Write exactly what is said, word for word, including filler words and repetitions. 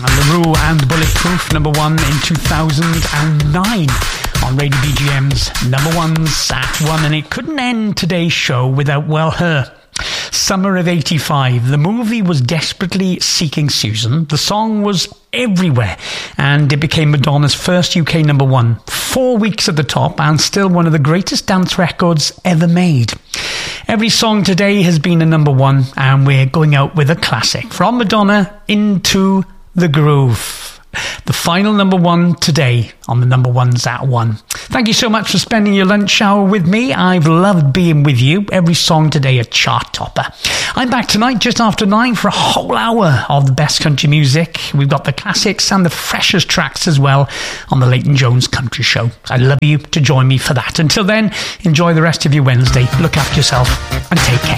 LaRue and Bulletproof, number one in two thousand nine on Radio B G M's number ones at one. And it couldn't end today's show without, well, her. Summer of eighty-five. The movie was desperately seeking Susan. The song was everywhere, and it became Madonna's first U K number one. Four weeks at the top, and still one of the greatest dance records ever made. Every song today has been a number one, and we're going out with a classic. From Madonna, Into the Groove. The final number one today on the number ones at one. Thank you so much for spending your lunch hour with me. I've loved being with you. Every song today a chart topper. I'm back tonight just after nine for a whole hour of the best country music. We've got the classics and the freshest tracks as well on the Leighton Jones Country Show. I'd love you to join me for that. Until then, enjoy the rest of your Wednesday. Look after yourself and take care.